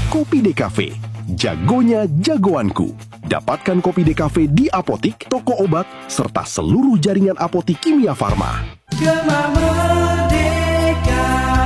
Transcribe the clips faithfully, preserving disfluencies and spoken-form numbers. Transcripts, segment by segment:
Kopi D Cafe, jagonya jagoanku. Dapatkan Kopi D Cafe di apotik, toko obat, serta seluruh jaringan apotik Kimia Farma. Gema Merdeka,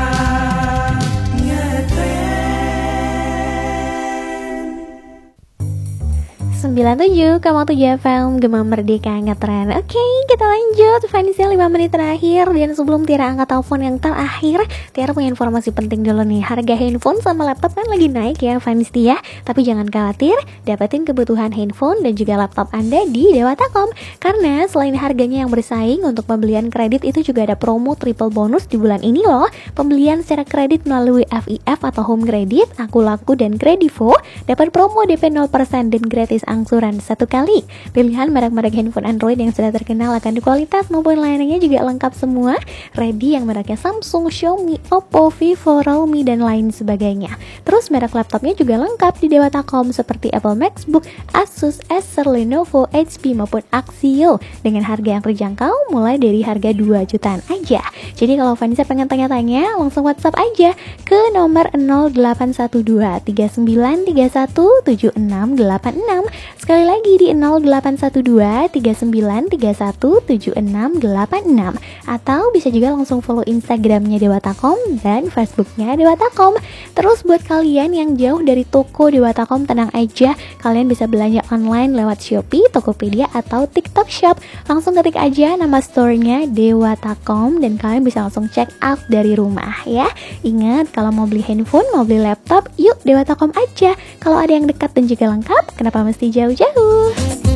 sembilan puluh tujuh koma tujuh F M Gema Merdeka ngetren. Oke, kita lanjut. Finishnya lima menit terakhir. Dan sebelum Tiara angkat telepon yang terakhir, Tiara punya informasi penting dulu nih. Harga handphone sama laptop kan lagi naik ya Vanis ya. Tapi jangan khawatir, dapetin kebutuhan handphone dan juga laptop Anda di Dewata.com. Karena selain harganya yang bersaing, untuk pembelian kredit itu juga ada promo triple bonus di bulan ini loh. Pembelian secara kredit melalui F I F atau Home Credit, Aku Laku dan Kredivo dapat promo D P nol persen dan gratis angsuran satu kali. Pilihan merek-merek handphone Android yang sudah terkenal akan kualitas maupun layanannya juga lengkap semua. Ready yang mereknya Samsung, Xiaomi, Oppo, Vivo, Realme dan lain sebagainya. Terus merek laptopnya juga lengkap di Dewata dot com seperti Apple MacBook, Asus, Acer, Lenovo, H P maupun Axio dengan harga yang terjangkau mulai dari harga dua jutaan aja. Jadi kalau Vanessa pengen tanya-tanya, langsung WhatsApp aja ke nomor nol delapan satu dua tiga sembilan tiga satu tujuh enam delapan enam. Sekali lagi di nol delapan satu dua tiga sembilan tiga satu tujuh enam delapan enam. Atau bisa juga langsung follow Instagramnya Dewata dot com dan Facebooknya Dewata dot com. Terus buat kalian yang jauh dari toko Dewata dot com, tenang aja, kalian bisa belanja online lewat Shopee, Tokopedia atau TikTok Shop. Langsung ketik aja nama store-nya Dewata dot com dan kalian bisa langsung check out dari rumah ya. Ingat, kalau mau beli handphone, mau beli laptop, yuk Dewata dot com aja. Kalau ada yang dekat dan juga lengkap, kenapa mesti jauh-jauh?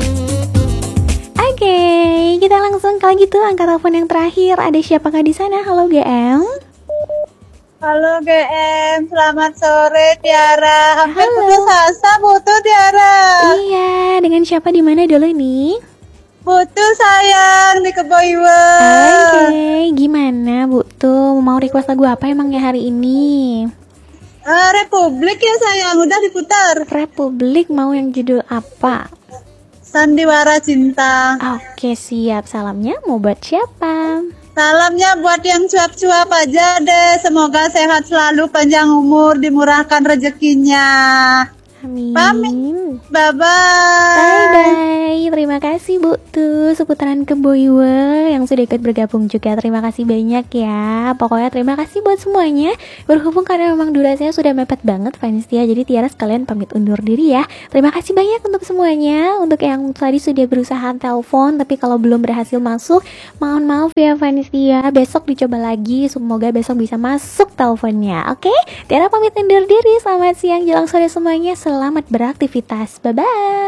Oke, okay, kita langsung kalau gitu angkat telepon yang terakhir. Ada siapakah di sana? Halo G M. Halo G M, selamat sore Tiara. Hampir Halo. putus asa, butuh Tiara. Iya, dengan siapa di mana dulu nih? Butuh sayang di Keboiwan. Oke, okay, gimana Bu tuh? Mau request lagu apa emangnya hari ini? Uh, Republik ya sayang, udah diputar. Republik mau yang judul apa? Sandiwara Cinta. Oke, siap. Salamnya mau buat siapa? Salamnya buat yang cuap-cuap aja deh. Semoga sehat selalu, panjang umur, dimurahkan rezekinya. Amin. Pamit. Bye-bye. Bye-bye. Terima kasih Bu tuh seputaran Keboiwe yang sudah ikut bergabung juga. Terima kasih banyak ya. Pokoknya terima kasih buat semuanya. Berhubung karena memang durasinya sudah mepet banget Vanistia, jadi Tiara sekalian pamit undur diri ya. Terima kasih banyak untuk semuanya. Untuk yang tadi sudah berusaha telepon tapi kalau belum berhasil masuk, mohon maaf ya Vanistia. Besok dicoba lagi. Semoga besok bisa masuk teleponnya. Oke? Tiara pamit undur diri. Selamat siang jelang sore semuanya. Selamat beraktivitas. Bye-bye.